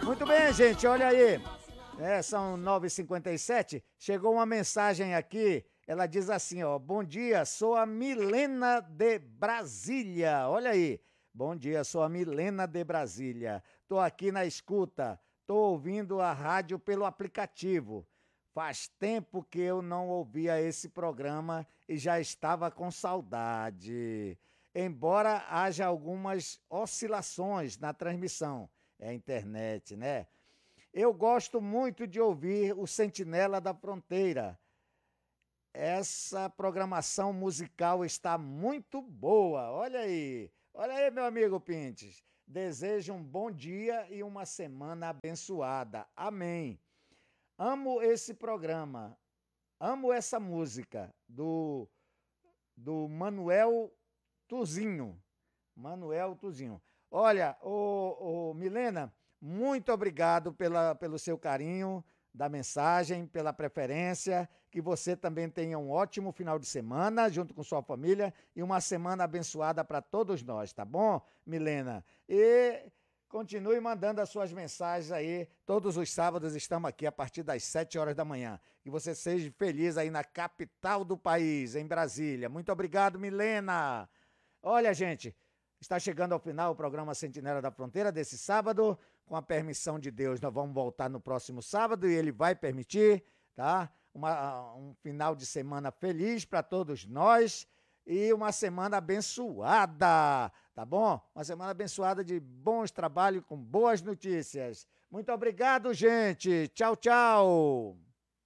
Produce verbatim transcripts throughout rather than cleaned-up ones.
Muito bem, gente, olha aí. É, são nove e cinquenta e sete. Chegou uma mensagem aqui. Ela diz assim, ó. Bom dia, sou a Milena de Brasília. Olha aí. Bom dia, sou a Milena de Brasília. Tô aqui na escuta. Tô ouvindo a rádio pelo aplicativo. Faz tempo que eu não ouvia esse programa e já estava com saudade. Embora haja algumas oscilações na transmissão. É a internet, né? Eu gosto muito de ouvir o Sentinela da Fronteira. Essa programação musical está muito boa. Olha aí. Olha aí, meu amigo Pintes. Desejo um bom dia e uma semana abençoada. Amém. Amo esse programa. Amo essa música do, do Manuel Tuzinho. Manuel Tuzinho. Olha, ô, ô, Milena, muito obrigado pela, pelo seu carinho da mensagem, pela preferência, que você também tenha um ótimo final de semana junto com sua família e uma semana abençoada para todos nós, tá bom, Milena? E continue mandando as suas mensagens aí, todos os sábados estamos aqui a partir das sete horas da manhã. Que você seja feliz aí na capital do país, em Brasília. Muito obrigado, Milena! Olha, gente, está chegando ao final o programa Sentinela da Fronteira desse sábado. Com a permissão de Deus, nós vamos voltar no próximo sábado e Ele vai permitir, tá? Uma, um final de semana feliz para todos nós e uma semana abençoada, tá bom? Uma semana abençoada de bons trabalhos com boas notícias. Muito obrigado, gente. Tchau, tchau.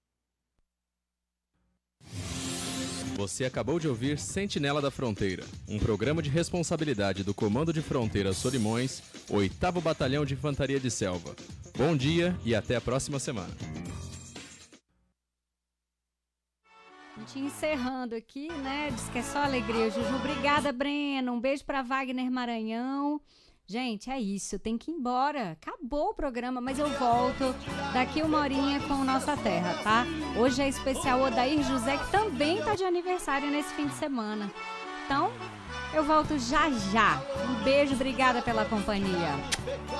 Você acabou de ouvir Sentinela da Fronteira, um programa de responsabilidade do Comando de Fronteira Solimões, oitavo Batalhão de Infantaria de Selva. Bom dia e até a próxima semana. A gente encerrando aqui, né? Diz que é só alegria, Juju. Obrigada, Breno. Um beijo para Wagner Maranhão. Gente, é isso, tem que ir embora. Acabou o programa, mas eu volto daqui uma horinha com Nossa Terra, tá? Hoje é especial Odair José, que também tá de aniversário nesse fim de semana. Então, eu volto já já. Um beijo, obrigada pela companhia.